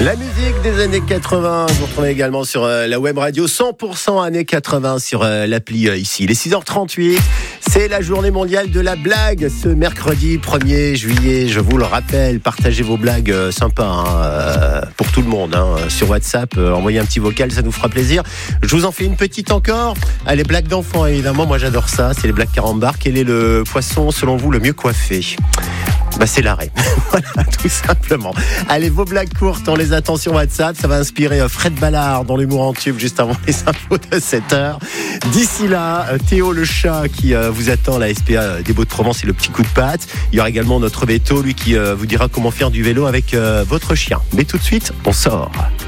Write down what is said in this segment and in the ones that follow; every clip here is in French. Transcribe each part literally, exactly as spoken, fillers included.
La musique des années quatre-vingts, vous retrouvez également sur euh, la web radio cent pour cent années quatre-vingts sur euh, l'appli euh, ici. Il est six heures trente-huit, c'est la journée mondiale de la blague ce mercredi premier juillet. Je vous le rappelle, partagez vos blagues euh, sympas hein, euh, pour tout le monde hein, sur WhatsApp. Euh, envoyez un petit vocal, ça nous fera plaisir. Je vous en fais une petite encore. Ah, les blagues d'enfants, évidemment, moi j'adore ça. C'est les blagues carambar. Quel est le poisson selon vous le mieux coiffé ? Bah c'est l'arrêt, voilà, tout simplement. Allez, vos blagues courtes, on les attend sur WhatsApp. Ça va inspirer Fred Ballard dans l'humour en tube juste avant les infos de sept heures. D'ici là, Théo le chat qui euh, vous attend, la S P A des Baux de Provence et le petit coup de patte. Il y aura également notre Beto, lui qui euh, vous dira comment faire du vélo avec euh, votre chien. Mais tout de suite, on sort.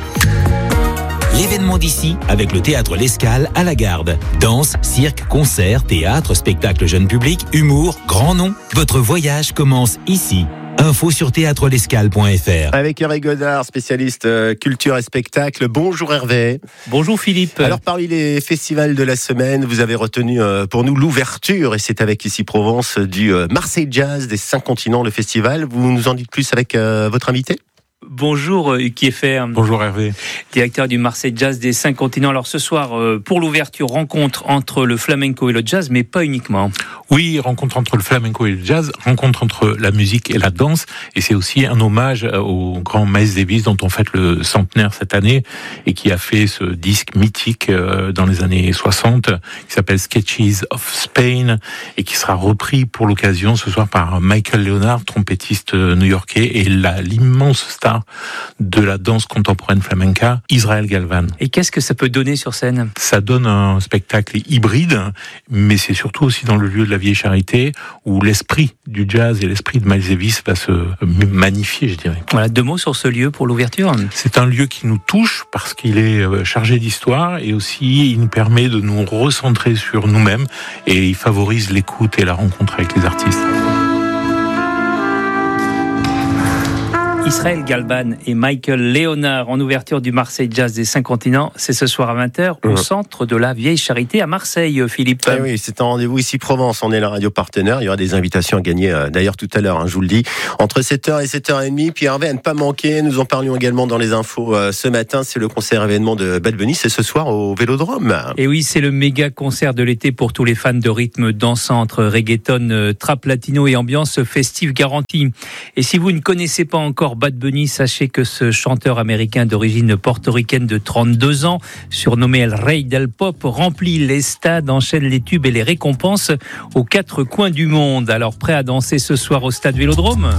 L'événement d'ici avec le théâtre L'Escale à la Garde. Danse, cirque, concert, théâtre, spectacle jeune public, humour, grand nom. Votre voyage commence ici. Info sur théâtre l'escale point f r. Avec Hervé Godard, spécialiste euh, culture et spectacle. Bonjour Hervé. Bonjour Philippe. Alors parmi les festivals de la semaine, vous avez retenu euh, pour nous l'ouverture, et c'est avec Ici Provence, du euh, Marseille Jazz des cinq continents, le festival. Vous nous en dites plus avec euh, votre invité ? Bonjour Hugues Fer. Bonjour Hervé. Directeur du Marseille Jazz des cinq continents. Alors ce soir, pour l'ouverture, rencontre entre le flamenco et le jazz, mais pas uniquement. Oui, rencontre entre le flamenco et le jazz, rencontre entre la musique et la danse, et c'est aussi un hommage au grand Miles Davis dont on fête le centenaire cette année, et qui a fait ce disque mythique dans les années soixante, qui s'appelle Sketches of Spain, et qui sera repris pour l'occasion ce soir par Michael Leonard, trompettiste new-yorkais, et la, l'immense star de la danse contemporaine flamenca, Israël Galvan. Et qu'est-ce que ça peut donner sur scène ? Ça donne un spectacle hybride, mais c'est surtout aussi dans le lieu de la Vieille Charité où l'esprit du jazz et l'esprit de Miles Davis va se magnifier, je dirais. Voilà, deux mots sur ce lieu pour l'ouverture. C'est un lieu qui nous touche parce qu'il est chargé d'histoire, et aussi il nous permet de nous recentrer sur nous-mêmes, et il favorise l'écoute et la rencontre avec les artistes. Israël Galvan et Michael Leonard en ouverture du Marseille Jazz des cinq continents. C'est ce soir à vingt heures au mmh. centre de la Vieille Charité à Marseille, Philippe. Ah oui, c'est un rendez-vous ici Provence. On est la radio partenaire. Il y aura des invitations à gagner euh, d'ailleurs tout à l'heure, hein, je vous le dis. Entre sept heures et sept heures trente. Puis Hervé, à ne pas manquer, nous en parlions également dans les infos euh, ce matin. C'est le concert événement de Bad Bunny. C'est ce soir au Vélodrome. Et oui, c'est le méga concert de l'été pour tous les fans de rythme dansant entre reggaeton, trap latino et ambiance festive garantie. Et si vous ne connaissez pas encore Bad Bunny, sachez que ce chanteur américain d'origine portoricaine de trente-deux ans, surnommé El Rey del Pop, remplit les stades, enchaîne les tubes et les récompenses aux quatre coins du monde. Alors prêt à danser ce soir au stade Vélodrome ?